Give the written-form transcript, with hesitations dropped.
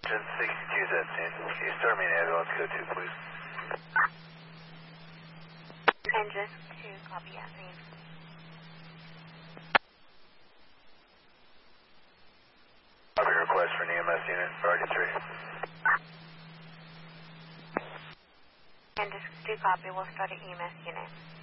Gen 62's at scene. Can you start me an ambulance code 2, please? Engine 2, copy, at scene. Copy request for an EMS unit, priority 3. Engine 2, copy, we'll start an EMS unit.